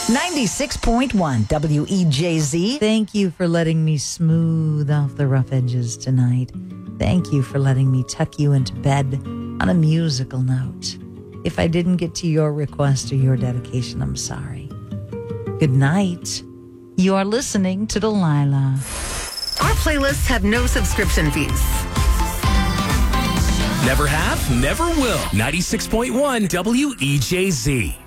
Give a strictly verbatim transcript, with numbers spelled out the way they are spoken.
ninety-six point one W E J Z. Thank you for letting me smooth off the rough edges tonight. Thank you for letting me tuck you into bed on a musical note. If I didn't get to your request or your dedication, I'm sorry. Good night. You are listening to Delilah. Our playlists have no subscription fees. Never have, never will. ninety-six point one W E J Z.